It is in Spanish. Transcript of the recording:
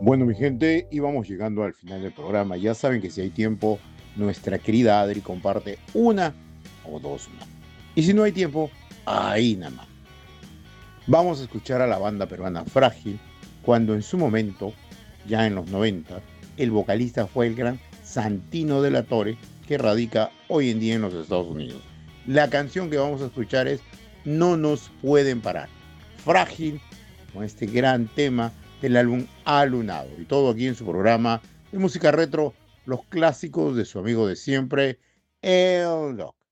Bueno, mi gente, íbamos llegando al final del programa. Ya saben que si hay tiempo, nuestra querida Adri comparte una o dos más. Y si no hay tiempo, ahí nada más. Vamos a escuchar a la banda peruana Frágil, cuando en su momento, ya en los 90, el vocalista fue el gran Santino de la Torre, que radica hoy en día en los Estados Unidos. La canción que vamos a escuchar es No nos pueden parar. Frágil, con este gran tema del álbum Alunado. Y todo aquí en su programa de música retro, los clásicos de su amigo de siempre, El Doc.